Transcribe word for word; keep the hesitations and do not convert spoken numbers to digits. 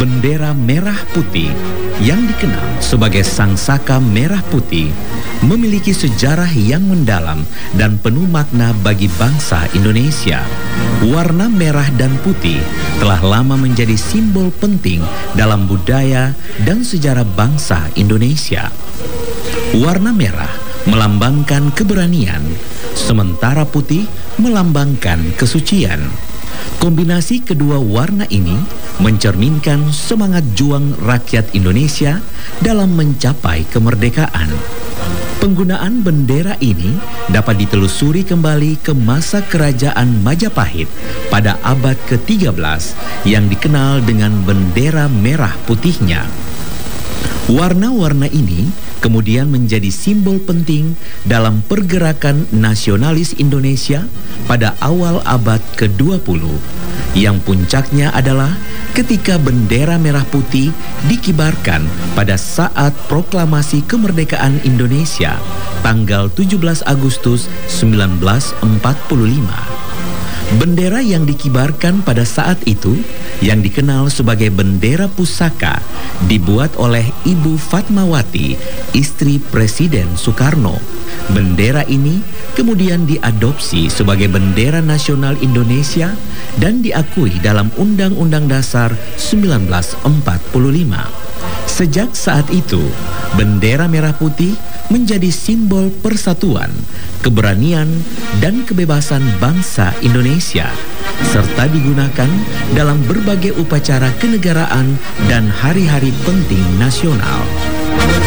Bendera merah putih yang dikenal sebagai Sang Saka Merah Putih memiliki sejarah yang mendalam dan penuh makna bagi bangsa Indonesia. Warna merah dan putih telah lama menjadi simbol penting dalam budaya dan sejarah bangsa Indonesia. Warna merah melambangkan keberanian, sementara putih melambangkan kesucian. Kombinasi kedua warna ini mencerminkan semangat juang rakyat Indonesia dalam mencapai kemerdekaan. Penggunaan bendera ini dapat ditelusuri kembali ke masa kerajaan Majapahit pada abad ke tiga belas yang dikenal dengan bendera merah putihnya. Warna-warna ini kemudian menjadi simbol penting dalam pergerakan nasionalis Indonesia pada awal abad ke dua puluh, yang puncaknya adalah ketika bendera merah putih dikibarkan pada saat proklamasi kemerdekaan Indonesia tanggal tujuh belas Agustus seribu sembilan ratus empat puluh lima. Bendera yang dikibarkan pada saat itu, yang dikenal sebagai bendera pusaka, dibuat oleh Ibu Fatmawati, istri Presiden Soekarno. Bendera ini kemudian diadopsi sebagai bendera nasional Indonesia dan diakui dalam Undang-Undang Dasar seribu sembilan ratus empat puluh lima. Sejak saat itu, bendera merah putih menjadi simbol persatuan, keberanian, dan kebebasan bangsa Indonesia, serta digunakan dalam berbagai upacara kenegaraan dan hari-hari penting nasional.